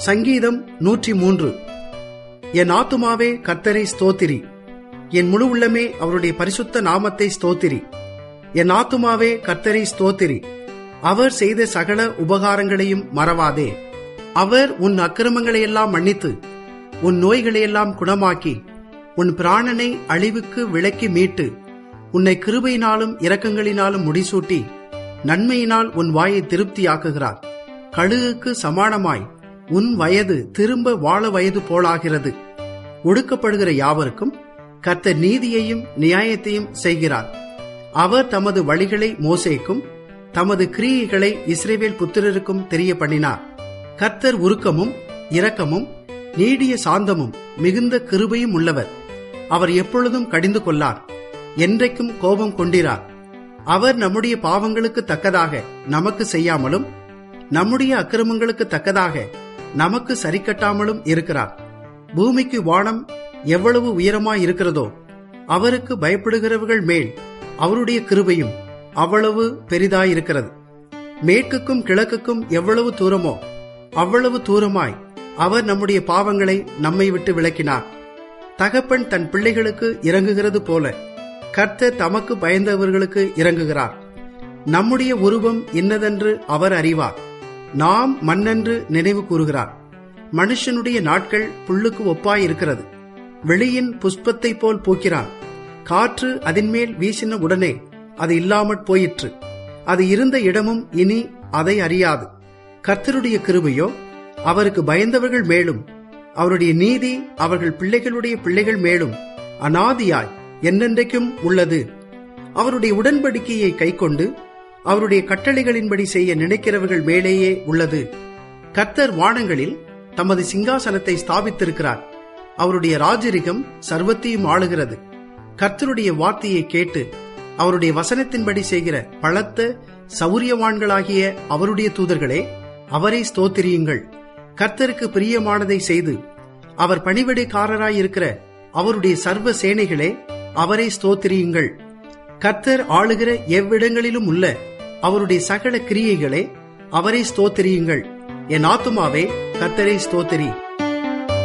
சங்கீதம் 103. என் ஆத்துமாவே கர்த்தரை ஸ்தோத்திரி, என் முழு உள்ளமே அவருடைய பரிசுத்த நாமத்தை ஸ்தோத்திரி. என் ஆத்துமாவே கர்த்தரை ஸ்தோத்திரி, அவர் செய்த சகல உபகாரங்களையும் மறவாதே. அவர் உன் அக்கிரமங்களையெல்லாம் மன்னித்து உன் நோய்களையெல்லாம் குணமாக்கி உன் பிராணனை அழிவுக்கு விலக்கி மீட்டு உன்னை கிருபையினாலும் இரக்கங்களினாலும் முடிசூட்டி நன்மையினால் உன் வாயை திருப்தியாக்குகிறார். கழுகுக்கு சமானமாய் உன் வயது திரும்ப வாழ வயது போலாகிறது. ஒடுக்கப்படுகிற யாவருக்கும் கர்த்தர் நீதியையும் நியாயத்தையும் செய்கிறார். அவர் தமது வழிகளை மோசேக்கும் தமது கிரியைகளை இஸ்ரவேல் புத்திரருக்கும் தெரிய பண்ணினார். கர்த்தர் உருக்கமும் இரக்கமும் நீடிய சாந்தமும் மிகுந்த கிருபையும் உள்ளவர். அவர் எப்பொழுதும் கடிந்து கொள்ளார், என்றைக்கும் கோபம் கொண்டிரார். அவர் நம்முடைய பாவங்களுக்கு தக்கதாக நமக்கு செய்யாமலும் நம்முடைய அக்கிரமங்களுக்கு தக்கதாக நமக்கு சரிக்கட்டாமலும் இருக்கிறார். பூமிக்கு வானம் எவ்வளவு உயரமாயிருக்கிறதோ அவருக்கு பயப்படுகிறவர்கள் மேல் அவருடைய கிருபையும் அவ்வளவு பெரிதாயிருக்கிறது. மேற்குக்கும் கிழக்குக்கும் எவ்வளவு தூரமோ அவ்வளவு தூரமாய் அவர் நம்முடைய பாவங்களை நம்மை விட்டு விலக்கினார். தகப்பன் தன் பிள்ளைகளுக்கு இறங்குகிறது போல கர்த்தர் தமக்கு பயந்தவர்களுக்கு இறங்குகிறார். நம்முடைய உருவம் இன்னதென்று அவர் அறிவார், நாம் மண்ணென்று நினைவு கூறுகிறார். மனுஷனுடைய நாட்கள் புல்லுக்கு ஒப்பாயிருக்கிறது, வெளியின் புஷ்பத்தை போல் பூக்கிறான். காற்று அதன்மேல் வீசின உடனே அது இல்லாமற் போயிற்று, அது இருந்த இடமும் இனி அதை அறியாது. கர்த்தருடைய கிருபையோ அவருக்கு பயந்தவர்கள் மேலும் அவருடைய நீதி அவர்கள் பிள்ளைகளுடைய பிள்ளைகள் மேலும் அநாதியாய் என்னென்றைக்கும் உள்ளது. அவருடைய உடன்படிக்கையை கைக்கொண்டு அவருடைய கட்டளைகளின்படி செய்ய நினைக்கிறவர்கள் மேலேயே உள்ளது. கர்த்தர் வானங்களில் தமது சிங்காசனத்தை ஸ்தாபித்திருக்கிறார். அவருடைய ராஜரிகம் சர்வத்தையும் ஆளுகிறது. கர்த்தருடைய வார்த்தையை கேட்டு அவருடைய வசனத்தின்படி செய்கிற பலத்த சௌரியவான்களாகிய அவருடைய தூதர்களே, அவரை ஸ்தோத்திரியுங்கள். கர்த்தருக்கு பிரியமானதை செய்து அவர் பணிவிடைக்காரராயிருக்கிற அவருடைய சர்வ சேனைகளே, அவரை ஸ்தோத்திரியுங்கள். கர்த்தர் ஆளுகிற எவ்விடங்களிலும் உள்ள அவருடைய சகல கிரியைகளே, அவரை ஸ்தோத்திரியுங்கள். என் ஆத்துமாவே கர்த்தரை ஸ்தோத்திரி.